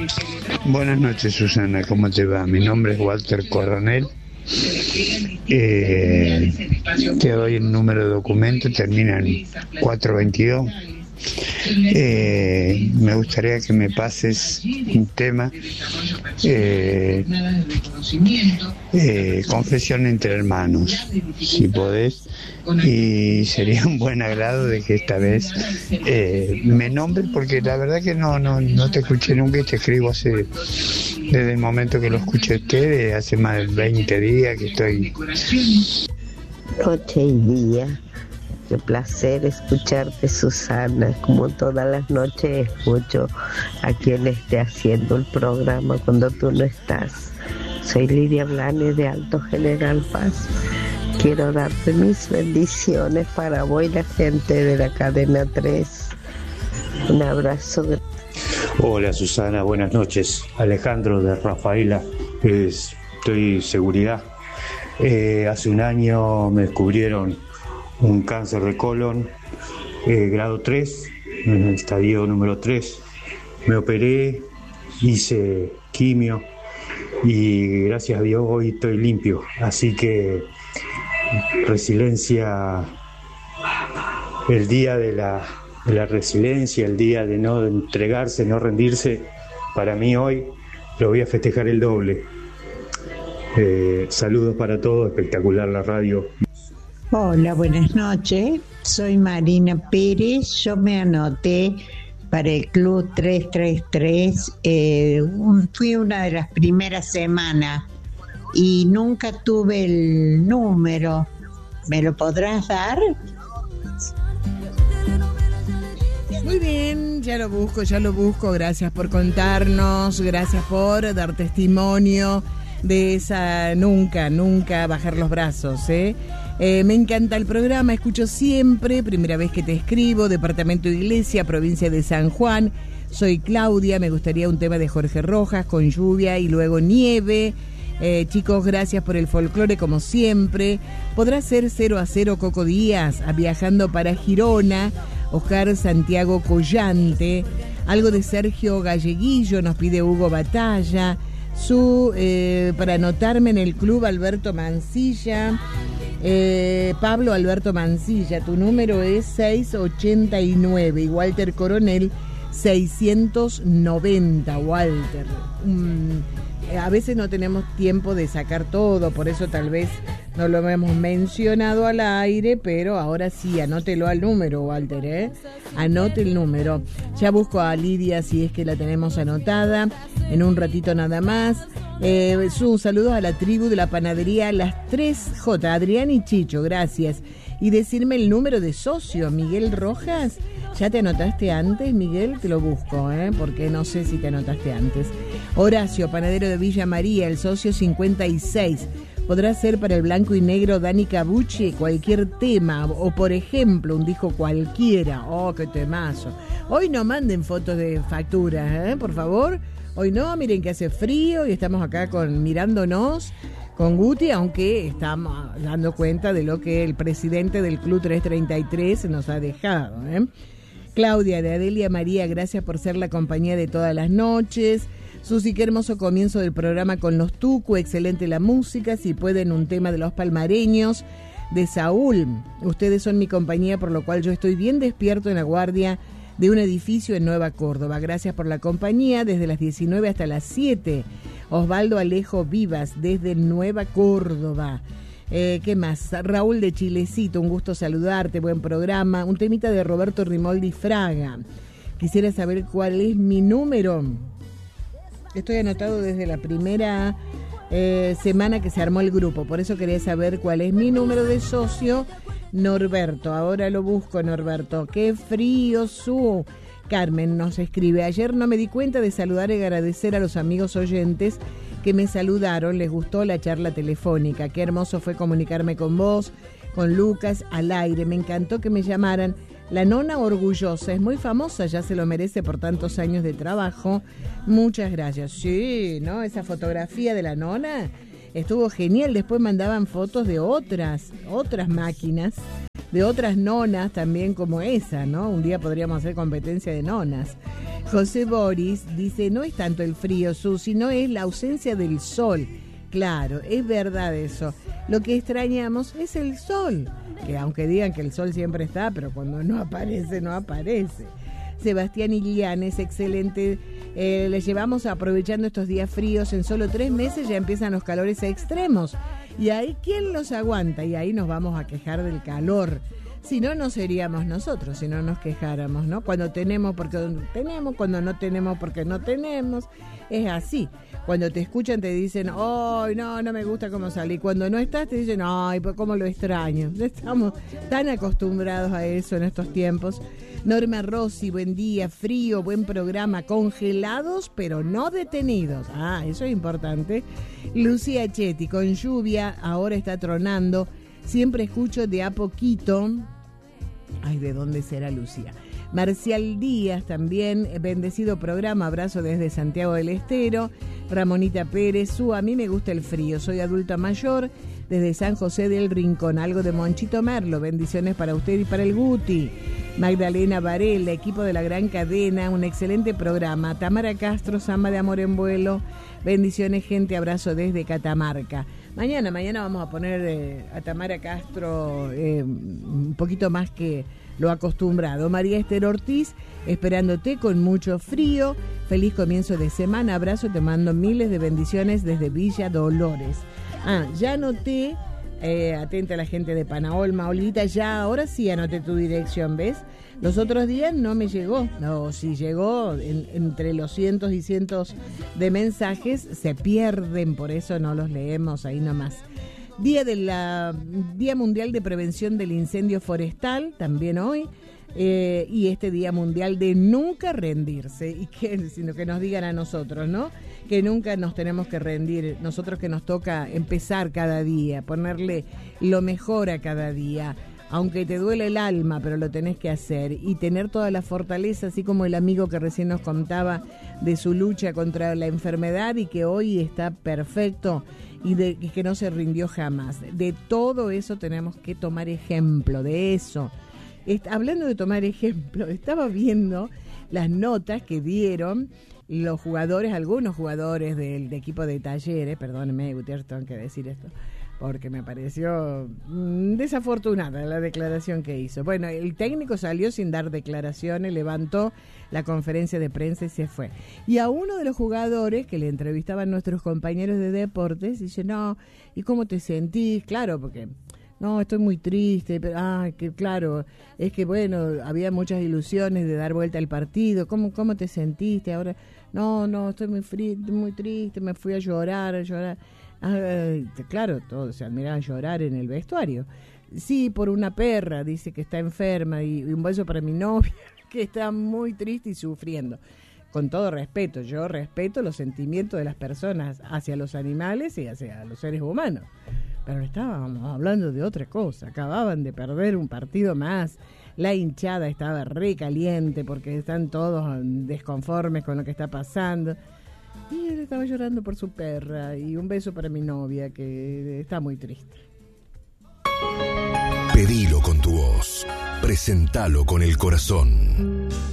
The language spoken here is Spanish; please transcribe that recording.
Buenas noches, Susana, ¿cómo te va? Mi nombre es Walter Coronel. Te doy el número de documento, termina en 422. Me gustaría que me pases un tema, confesión entre hermanos, si podés, y sería un buen agrado de que esta vez me nombres, porque la verdad que no te escuché nunca y te escribo desde el momento que lo escuché a ustedes, hace más de 20 días que estoy. Noche y día. Qué placer escucharte, Susana. Como todas las noches escucho a quien esté haciendo el programa cuando tú no estás. Soy Lidia Blanes de Alto General Paz. Quiero darte mis bendiciones para vos y la gente de la cadena 3. Un abrazo. Hola, Susana, buenas noches. Alejandro de Rafaela, estoy seguridad. Hace un año me descubrieron un cáncer de colon, grado 3, en el estadio número 3. Me operé, hice quimio y gracias a Dios hoy estoy limpio. Así que resiliencia, el día de la resiliencia, el día de no entregarse, no rendirse, para mí hoy lo voy a festejar el doble. Saludos para todos, espectacular la radio. Hola, buenas noches. Soy Marina Pérez. Yo me anoté para el Club 333. Fui una de las primeras semanas y nunca tuve el número. ¿Me lo podrás dar? Muy bien, ya lo busco. Gracias por contarnos, gracias por dar testimonio de esa nunca bajar los brazos, me encanta el programa, escucho siempre, primera vez que te escribo, departamento de Iglesia, provincia de San Juan. Soy Claudia, me gustaría un tema de Jorge Rojas con lluvia y luego nieve. Chicos, gracias por el folclore como siempre. Podrá ser 0-0 Coco Díaz, viajando para Girona. Oscar Santiago Collante. Algo de Sergio Galleguillo, nos pide Hugo Batalla. Para anotarme en el club Alberto Mancilla. Pablo Alberto Mancilla, tu número es 689 y Walter Coronel 690. Walter, a veces no tenemos tiempo de sacar todo, por eso tal vez no lo hemos mencionado al aire, pero ahora sí, anótelo al número, Walter, anote el número. Ya busco a Lidia si es que la tenemos anotada en un ratito nada más. Saludos a la tribu de la panadería Las 3J, Adrián y Chicho, gracias. Y decirme el número de socio, Miguel Rojas. ¿Ya te anotaste antes, Miguel? Te lo busco, porque no sé si te anotaste antes. Horacio, panadero de Villa María, el socio 56. Podrá ser para el blanco y negro Dani Cabucci cualquier tema, o por ejemplo, un disco cualquiera. ¡Oh, qué temazo! Hoy no manden fotos de facturas, por favor. Hoy no, miren que hace frío y estamos acá mirándonos con Guti, aunque estamos dando cuenta de lo que el presidente del Club 333 nos ha dejado. Claudia de Adelia María, gracias por ser la compañía de todas las noches. Susi, qué hermoso comienzo del programa con los Tucu, excelente la música, si pueden un tema de los palmareños, de Saúl. Ustedes son mi compañía, por lo cual yo estoy bien despierto en la guardia de un edificio en Nueva Córdoba. Gracias por la compañía, desde las 19 hasta las 7. Osvaldo Alejo Vivas, desde Nueva Córdoba. ¿Qué más? Raúl de Chilecito, un gusto saludarte, buen programa. Un temita de Roberto Rimoldi Fraga. Quisiera saber cuál es mi número. Estoy anotado desde la primera semana que se armó el grupo, por eso quería saber cuál es mi número de socio. Norberto, ahora lo busco, Norberto. Qué frío su. Carmen nos escribe: ayer no me di cuenta de saludar y agradecer a los amigos oyentes que me saludaron, les gustó la charla telefónica, qué hermoso fue comunicarme con vos, con Lucas, al aire, me encantó que me llamaran la nona orgullosa, es muy famosa, ya se lo merece por tantos años de trabajo, muchas gracias. Sí, ¿no? Esa fotografía de la nona estuvo genial, después mandaban fotos de otras máquinas, de otras nonas también como esa, ¿no? Un día podríamos hacer competencia de nonas. José Boris dice, no es tanto el frío, sino es la ausencia del sol. Claro, es verdad eso. Lo que extrañamos es el sol, que aunque digan que el sol siempre está, pero cuando no aparece, no aparece. Sebastián Ilianes, excelente. Le llevamos aprovechando estos días fríos. En solo 3 meses ya empiezan los calores extremos. Y ahí, ¿quién los aguanta? Y ahí nos vamos a quejar del calor. Si no, no seríamos nosotros, si no nos quejáramos, ¿no? Cuando tenemos porque tenemos, cuando no tenemos porque no tenemos. Es así. Cuando te escuchan te dicen, ¡ay, no me gusta cómo salí! Cuando no estás te dicen, ¡ay, pues cómo lo extraño! Estamos tan acostumbrados a eso en estos tiempos. Norma Rossi, buen día, frío, buen programa, congelados pero no detenidos. Ah, eso es importante. Lucía Chetti, con lluvia, ahora está tronando. Siempre escucho de a poquito. Ay, ¿de dónde será Lucía? Marcial Díaz también, bendecido programa, abrazo desde Santiago del Estero. Ramonita Pérez, a mí me gusta el frío, soy adulta mayor, desde San José del Rincón, algo de Monchito Merlo, bendiciones para usted y para el Guti. Magdalena Varela, equipo de la Gran Cadena, un excelente programa. Tamara Castro, Samba de Amor en Vuelo, bendiciones gente, abrazo desde Catamarca. Mañana vamos a poner a Tamara Castro un poquito más que lo acostumbrado. María Esther Ortiz, esperándote con mucho frío. Feliz comienzo de semana. Abrazo, te mando miles de bendiciones desde Villa Dolores. Ya anoté, atenta a la gente de Panaolma. Olivita, ya ahora sí anoté tu dirección, ¿ves? Los otros días no me llegó. No, si llegó, entre los cientos y cientos de mensajes se pierden, por eso no los leemos ahí nomás. Día Mundial de Prevención del Incendio Forestal, también hoy, y este Día Mundial de nunca rendirse, sino que nos digan a nosotros, ¿no? Que nunca nos tenemos que rendir, nosotros que nos toca empezar cada día, ponerle lo mejor a cada día, aunque te duele el alma, pero lo tenés que hacer, y tener toda la fortaleza, así como el amigo que recién nos contaba de su lucha contra la enfermedad y que hoy está perfecto, y que no se rindió jamás. De todo eso tenemos que tomar ejemplo, de eso. Hablando de tomar ejemplo, estaba viendo las notas que dieron los jugadores, algunos jugadores del equipo de Talleres, perdóneme, Gutiérrez, tengo que decir esto, porque me pareció desafortunada la declaración que hizo. Bueno, el técnico salió sin dar declaraciones, levantó la conferencia de prensa y se fue. Y a uno de los jugadores que le entrevistaban nuestros compañeros de deportes, dice, no, ¿y cómo te sentís? Claro, porque, no, estoy muy triste, pero, que claro, es que bueno, había muchas ilusiones de dar vuelta al partido, ¿cómo te sentiste ahora? No, estoy muy triste, me fui a llorar. Claro, todos se admiraban llorar en el vestuario. Sí, por una perra, dice que está enferma, y un beso para mi novia, que está muy triste y sufriendo. Con todo respeto, yo respeto los sentimientos de las personas hacia los animales y hacia los seres humanos. Pero estábamos hablando de otra cosa, acababan de perder un partido más, la hinchada estaba re caliente porque están todos desconformes con lo que está pasando. Y él estaba llorando por su perra, y un beso para mi novia, que está muy triste. Pedilo con tu voz, presentalo con el corazón.